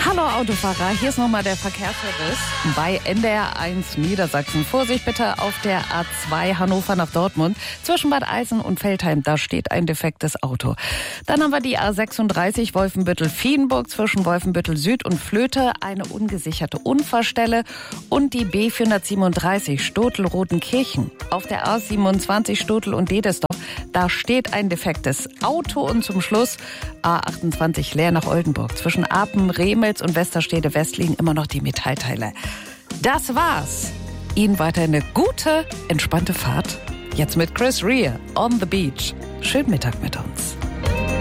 Hallo Autofahrer, hier ist nochmal der Verkehrsservice bei NDR 1 Niedersachsen. Vorsicht bitte auf der A2 Hannover nach Dortmund zwischen Bad Eilsen und Veltheim. Da steht ein defektes Auto. Dann haben wir die A36 Wolfenbüttel-Viehdenburg zwischen Wolfenbüttel Süd und Flöte, eine ungesicherte Unfallstelle. Und die B437 Stotel-Rotenkirchen auf der A27 Stotel und Dedesdorf. Da steht ein defektes Auto. Und zum Schluss A28 Leer nach Oldenburg zwischen Apen, Remels und Westerstede West liegen immer noch die Metallteile. Das war's. Ihnen weiter eine gute, entspannte Fahrt. Jetzt mit Chris Rea, On the Beach. Schönen Mittag mit uns.